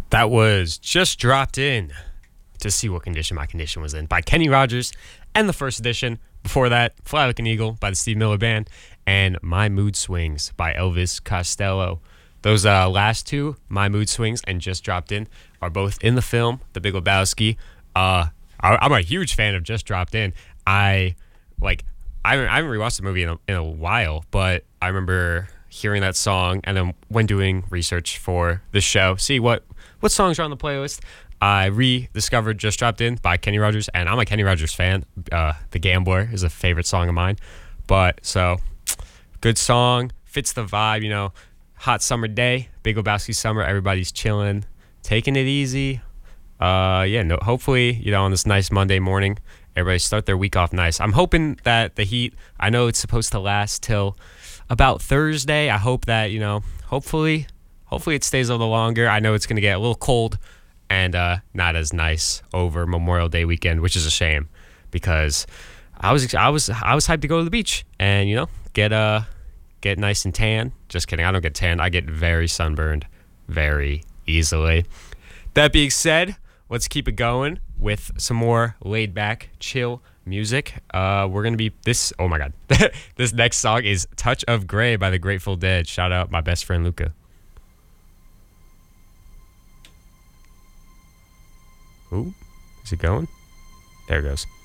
That was Just Dropped In to See What Condition My Condition Was In by Kenny Rogers and the first edition. Before that, Fly Like an Eagle by the Steve Miller Band and My Mood Swings by Elvis Costello. Those last two, My Mood Swings and Just Dropped In, are both in the film The Big Lebowski. I'm a huge fan of Just Dropped In. I haven't rewatched the movie in a while, but I remember hearing that song, and then when doing research for the show, see what songs are on the playlist, I rediscovered Just Dropped In by Kenny Rogers, and I'm a Kenny Rogers fan. The Gambler is a favorite song of mine. But so, good song, fits the vibe, hot summer day, Big Lebowski summer, everybody's chilling, taking it easy. Hopefully, on this nice Monday morning, everybody start their week off nice. I'm hoping that the heat, I know it's supposed to last till about Thursday. I hope that, hopefully it stays a little longer. I know it's going to get a little cold and not as nice over Memorial Day weekend, which is a shame because I was hyped to go to the beach and get nice and tan. Just kidding, I don't get tan. I get very sunburned very easily. That being said, let's keep it going with some more laid back, chill music. We're gonna be this. Oh my god, this next song is "Touch of Grey" by the Grateful Dead. Shout out my best friend Luca. Ooh, is it going? There it goes.